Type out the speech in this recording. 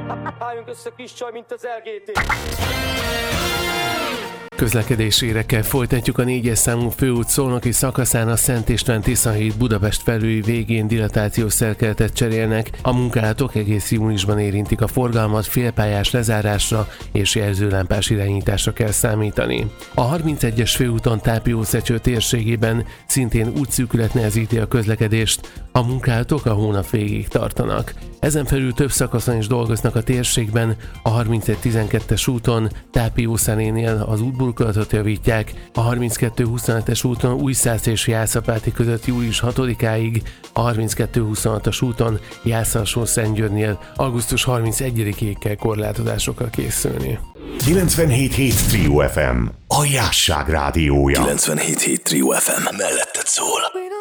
Álljunk össze kis csaj, mint az LGT. Közlekedési hírekkel folytatjuk. A 4-es számú főút szolnoki szakaszán a Szent István-Tisza híd Budapest felüli végén dilatációs szerkeletet cserélnek. A munkálatok egész júniusban érintik a forgalmat, félpályás lezárásra és jelzőlámpás irányításra kell számítani. A 31-es főúton Tápiószecső térségében szintén útszűkület nehezíti a közlekedést, a munkálatok a hónap végéig tartanak. Ezen felül több szakaszon is dolgoznak a térségben, a 31-12-es úton Tápiószenénél az útburkolatot javítják, a 32-25-es úton Újszász és Jászapáti között július 6-áig, a 32-26-as úton Jászalsó-Szentgyörgynél augusztus 31-ig kell korlátozásokkal készülni. 97.7 Trio FM, a Jásság rádiója. 97.7 Trio FM, melletted szól.